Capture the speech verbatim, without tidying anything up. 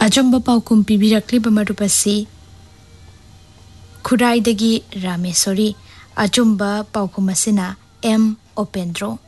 अचुंबा पाउकुम पिबिरक्लिबा मरुपसी खुराइदगी रामेश्वरी अचुंबा पाउकुम असिना एम ओपेंद्रो